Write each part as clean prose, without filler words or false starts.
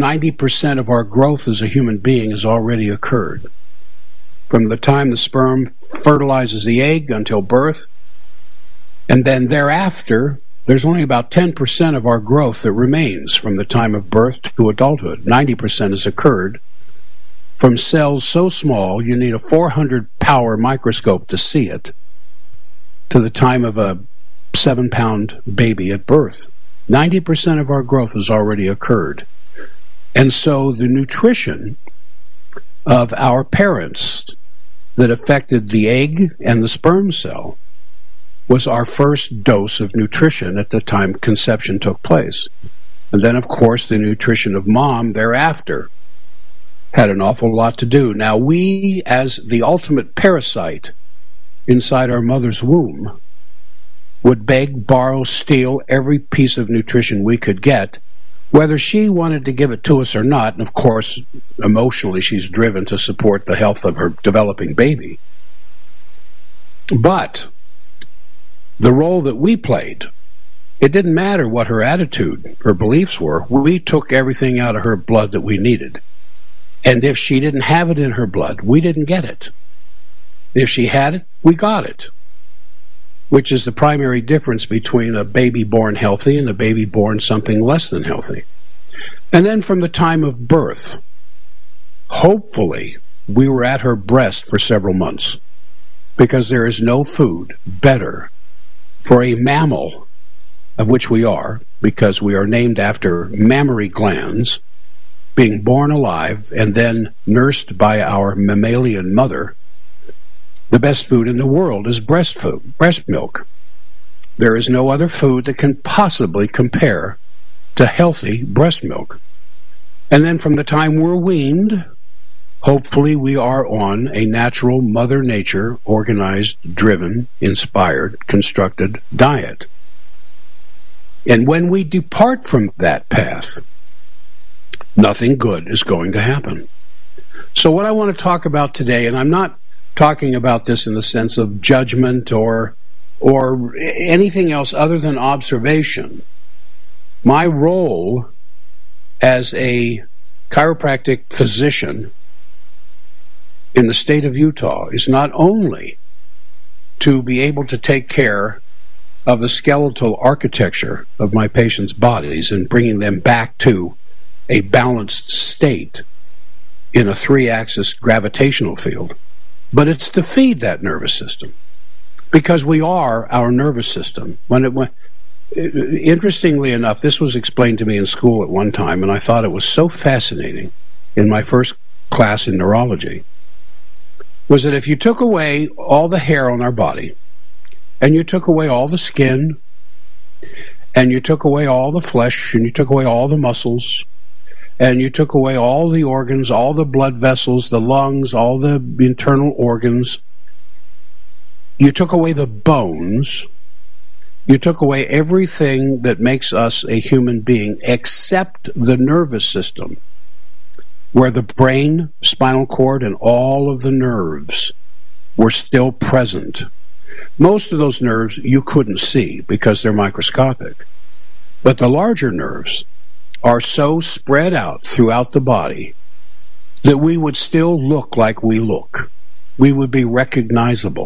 90% of our growth as a human being has already occurred. From the time the sperm fertilizes the egg until birth, and then thereafter, there's only about 10% of our growth that remains from the time of birth to adulthood. 90% has occurred from cells so small you need a 400-power microscope to see it, to the time of a 7-pound baby at birth. 90% of our growth has already occurred. And so the nutrition of our parents that affected the egg and the sperm cell was our first dose of nutrition at the time conception took place. And then, of course, the nutrition of mom thereafter had an awful lot to do. Now, we, as the ultimate parasite inside our mother's womb, would beg, borrow, steal every piece of nutrition we could get, whether she wanted to give it to us or not. And of course, emotionally, she's driven to support the health of her developing baby. But the role that we played, it didn't matter what her attitude, her beliefs were. We took everything out of her blood that we needed. And if she didn't have it in her blood, we didn't get it. If she had it, we got it. Which is the primary difference between a baby born healthy and a baby born something less than healthy. And then from the time of birth, hopefully, we were at her breast for several months, because there is no food better for a mammal, of which we are, because we are named after mammary glands, being born alive and then nursed by our mammalian mother. The best food in the world is breast milk. There is no other food that can possibly compare to healthy breast milk. And then from the time we're weaned, hopefully we are on a natural Mother Nature, organized, driven, inspired, constructed diet. And when we depart from that path, nothing good is going to happen. So what I want to talk about today, and I'm not talking about this in the sense of judgment or anything else other than observation. My role as a chiropractic physician in the state of Utah is not only to be able to take care of the skeletal architecture of my patients' bodies and bringing them back to a balanced state in a 3-axis gravitational field, but it's to feed that nervous system, because we are our nervous system. Interestingly enough, this was explained to me in school at one time, and I thought it was so fascinating in my first class in neurology, was that if you took away all the hair on our body, and you took away all the skin, and you took away all the flesh, and you took away all the muscles, and you took away all the organs, all the blood vessels, the lungs, all the internal organs, you took away the bones, you took away everything that makes us a human being except the nervous system, where the brain, spinal cord, and all of the nerves were still present. Most of those nerves you couldn't see because they're microscopic. But the larger nerves are so spread out throughout the body that we would still look like we look. We would be recognizable.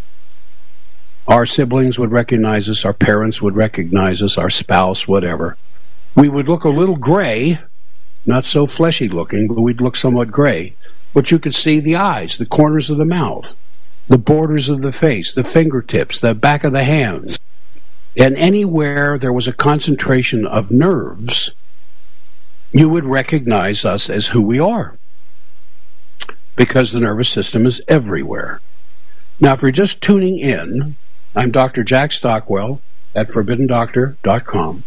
Our siblings would recognize us, our parents would recognize us, our spouse, whatever. We would look a little gray, not so fleshy looking, but we'd look somewhat gray. But you could see the eyes, the corners of the mouth, the borders of the face, the fingertips, the back of the hands. And anywhere there was a concentration of nerves, you would recognize us as who we are, because the nervous system is everywhere. Now, if you're just tuning in, I'm Dr. Jack Stockwell at ForbiddenDoctor.com,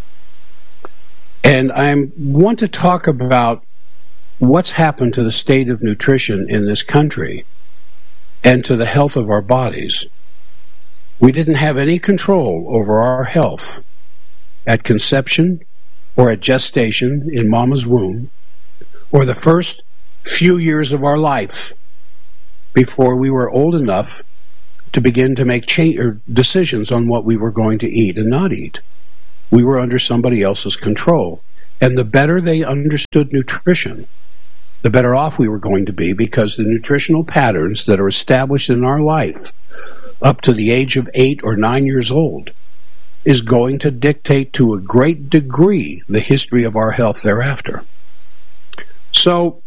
and I want to talk about what's happened to the state of nutrition in this country and to the health of our bodies. We didn't have any control over our health at conception, or at gestation in mama's womb, or the first few years of our life before we were old enough to begin to make decisions on what we were going to eat and not eat. We were under somebody else's control. And the better they understood nutrition, the better off we were going to be, because the nutritional patterns that are established in our life up to the age of 8 or 9 years old is going to dictate to a great degree the history of our health thereafter. So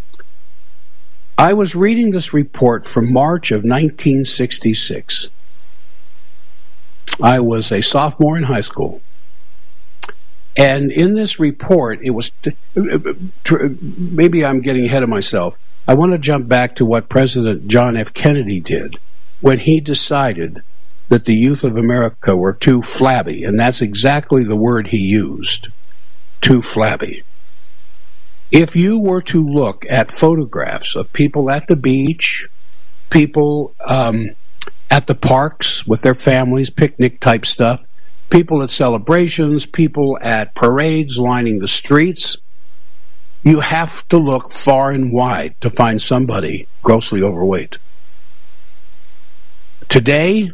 I was reading this report from March of 1966. I was a sophomore in high school. And in this report, it was, maybe I'm getting ahead of myself. I want to jump back to what President John F. Kennedy did when he decided that the youth of America were too flabby. And that's exactly the word he used, too flabby. If you were to look at photographs of people at the beach, people at the parks with their families, picnic type stuff, people at celebrations, people at parades lining the streets, you have to look far and wide to find somebody grossly overweight. Today,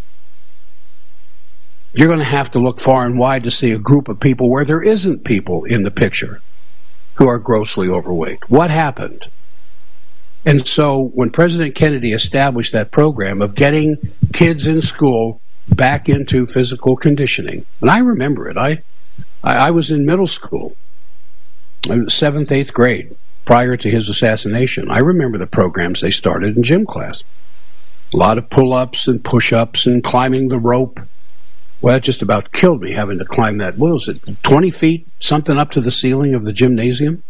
you're going to have to look far and wide to see a group of people where there isn't people in the picture who are grossly overweight. What happened? And so when President Kennedy established that program of getting kids in school back into physical conditioning, and I remember it. I was in middle school, 7th, 8th grade, prior to his assassination. I remember the programs they started in gym class. A lot of pull-ups and push-ups and climbing the rope. Well, that just about killed me, having to climb that, what was it, 20 feet, something up to the ceiling of the gymnasium?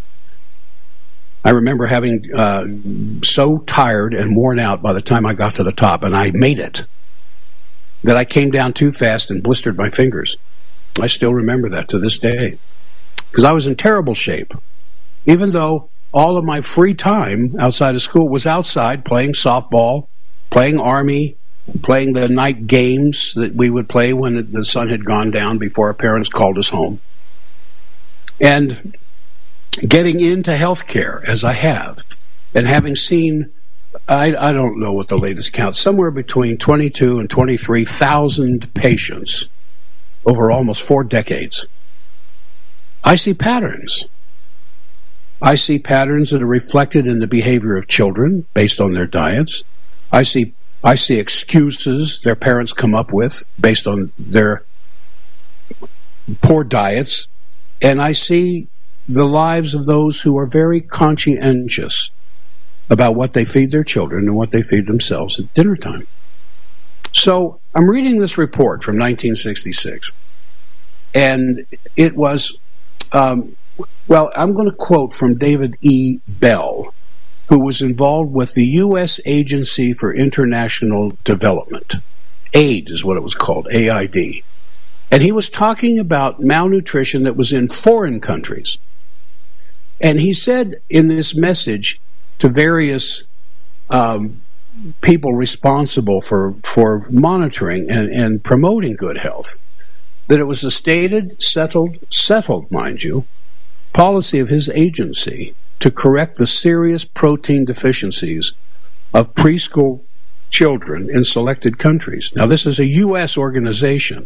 I remember having so tired and worn out by the time I got to the top, and I made it, that I came down too fast and blistered my fingers. I still remember that to this day, because I was in terrible shape, even though all of my free time outside of school was outside playing softball, playing Army, playing the night games that we would play when the sun had gone down before our parents called us home, and getting into healthcare as I have, and having seen, I don't know what the latest count, somewhere between 22 and 23,000 patients over almost 4 decades. I see patterns. I see patterns that are reflected in the behavior of children based on their diets. I see excuses their parents come up with based on their poor diets. And I see the lives of those who are very conscientious about what they feed their children and what they feed themselves at dinner time. So I'm reading this report from 1966, and it was, I'm going to quote from David E. Bell, who was involved with the U.S. Agency for International Development. AID is what it was called, AID. And he was talking about malnutrition that was in foreign countries. And he said in this message to various people responsible for monitoring and promoting good health, that it was a stated, settled, mind you, policy of his agency to correct the serious protein deficiencies of preschool children in selected countries. Now, this is a U.S. organization,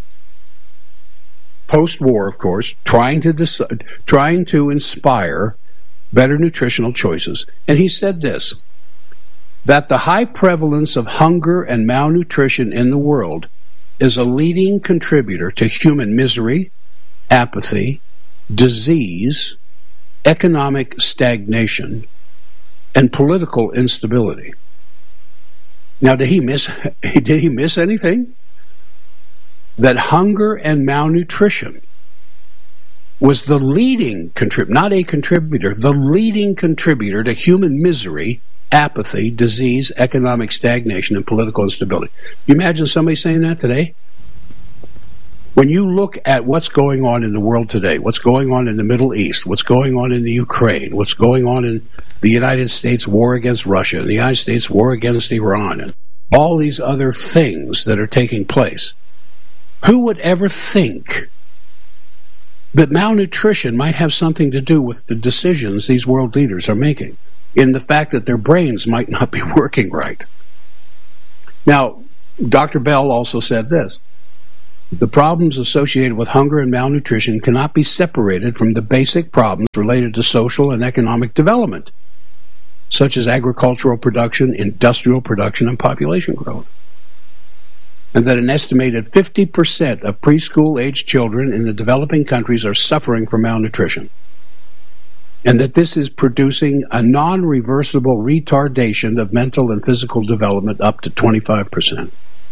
post-war, of course, trying to inspire better nutritional choices. And he said this, that the high prevalence of hunger and malnutrition in the world is a leading contributor to human misery, apathy, disease, economic stagnation, and political instability. Now, did he miss anything? That hunger and malnutrition was the leading contributor, not a contributor, the leading contributor to human misery, apathy, disease, economic stagnation, and political instability. You imagine somebody saying that today? When you look at what's going on in the world today, what's going on in the Middle East, what's going on in the Ukraine, what's going on in the United States war against Russia, and the United States war against Iran, and all these other things that are taking place, who would ever think that malnutrition might have something to do with the decisions these world leaders are making, in the fact that their brains might not be working right? Now, Dr. Bell also said this, The problems associated with hunger and malnutrition cannot be separated from the basic problems related to social and economic development, such as agricultural production, industrial production, and population growth. And that an estimated 50% of preschool-aged children in the developing countries are suffering from malnutrition. And that this is producing a non-reversible retardation of mental and physical development up to 25%.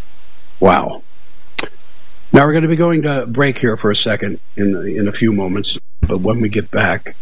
Wow. Now we're going to be going to break here for a second in a few moments, but when we get back,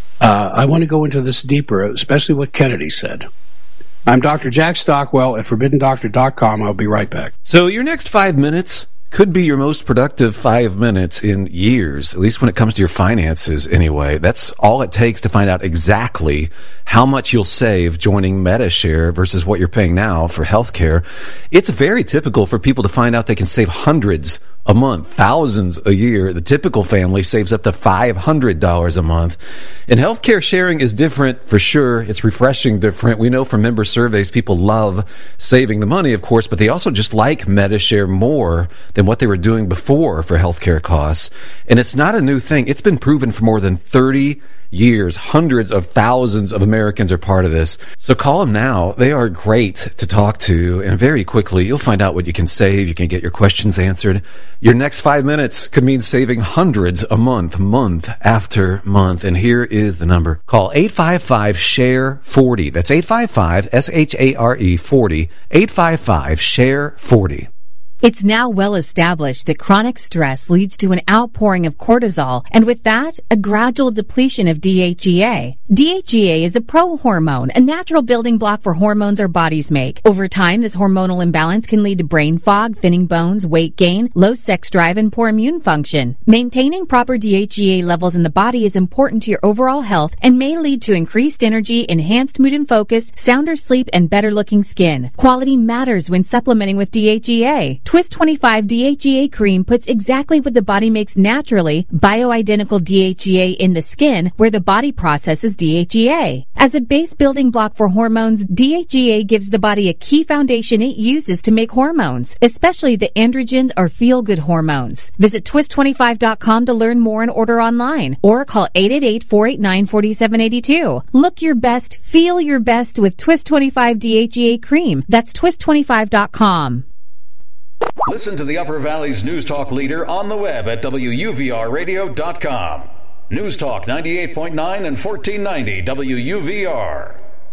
I want to go into this deeper, especially what Kennedy said. I'm Dr. Jack Stockwell at ForbiddenDoctor.com. I'll be right back. So your next 5 minutes could be your most productive 5 minutes in years, at least when it comes to your finances anyway. That's all it takes to find out exactly how much you'll save joining MediShare versus what you're paying now for healthcare. It's very typical for people to find out they can save hundreds a month, thousands a year. The typical family saves up to $500 a month. And healthcare sharing is different for sure. It's refreshing different. We know from member surveys people love saving the money, of course, but they also just like MediShare more than what they were doing before for healthcare costs. And it's not a new thing. It's been proven for more than 30 years. Hundreds of thousands of Americans are part of this. So call them now. They are great to talk to, and very quickly you'll find out what you can save. You can get your questions answered. Your next 5 minutes could mean saving hundreds a month, month after month. And here is the number. Call 855-SHARE-40. That's 855-SHARE 40. 855-SHARE-40. It's now well established that chronic stress leads to an outpouring of cortisol, and with that, a gradual depletion of DHEA. DHEA is a prohormone, a natural building block for hormones our bodies make. Over time, this hormonal imbalance can lead to brain fog, thinning bones, weight gain, low sex drive, and poor immune function. Maintaining proper DHEA levels in the body is important to your overall health and may lead to increased energy, enhanced mood and focus, sounder sleep, and better-looking skin. Quality matters when supplementing with DHEA. Twist 25 DHEA cream puts exactly what the body makes naturally, bioidentical DHEA in the skin where the body processes DHEA. As a base building block for hormones, DHEA gives the body a key foundation it uses to make hormones, especially the androgens or feel-good hormones. Visit twist25.com to learn more and order online, or call 888-489-4782. Look your best, feel your best with Twist 25 DHEA cream. That's twist25.com. Listen to the Upper Valley's News Talk leader on the web at WUVRradio.com. News Talk 98.9 and 1490 WUVR.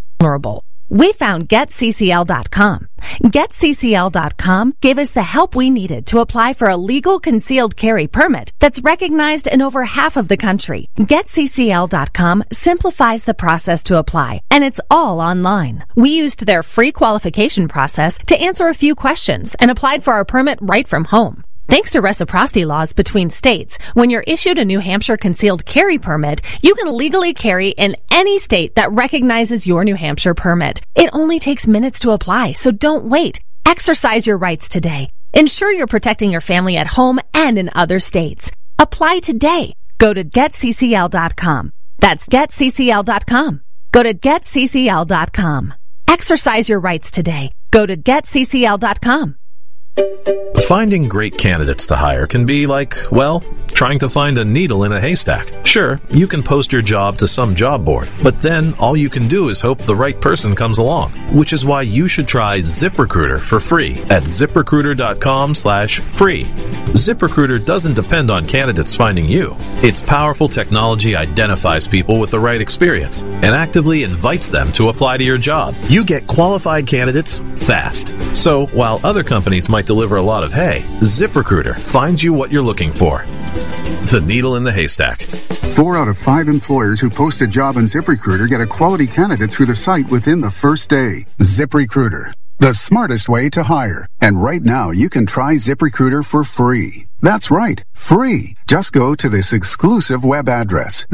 We found GetCCL.com. GetCCL.com gave us the help we needed to apply for a legal concealed carry permit that's recognized in over half of the country. GetCCL.com simplifies the process to apply, and it's all online. We used their free qualification process to answer a few questions and applied for our permit right from home. Thanks to reciprocity laws between states, when you're issued a New Hampshire concealed carry permit, you can legally carry in any state that recognizes your New Hampshire permit. It only takes minutes to apply, so don't wait. Exercise your rights today. Ensure you're protecting your family at home and in other states. Apply today. Go to GetCCL.com. That's GetCCL.com. Go to GetCCL.com. Exercise your rights today. Go to GetCCL.com. Finding great candidates to hire can be like, well, trying to find a needle in a haystack. Sure, you can post your job to some job board, but then all you can do is hope the right person comes along, which is why you should try ZipRecruiter for free at ZipRecruiter.com/free. ZipRecruiter doesn't depend on candidates finding you. Its powerful technology identifies people with the right experience and actively invites them to apply to your job. You get qualified candidates fast. So while other companies might deliver a lot of hay, ZipRecruiter finds you what you're looking for. The needle in the haystack. 4 out of 5 employers who post a job on ZipRecruiter get a quality candidate through the site within the first day. ZipRecruiter, the smartest way to hire. And right now, you can try ZipRecruiter for free. That's right, free. Just go to this exclusive web address,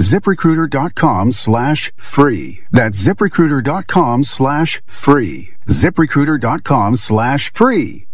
ZipRecruiter.com/free. That's ZipRecruiter.com/free. ZipRecruiter.com/free.